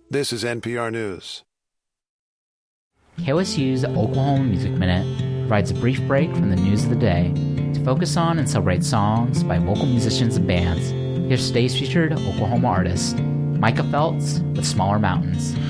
This is NPR News. KOSU's Oklahoma Music Minute provides a brief break from the news of the day to focus on and celebrate songs by local musicians and bands. Here's today's featured Oklahoma artist, Micah Phelps with Smaller Mountains.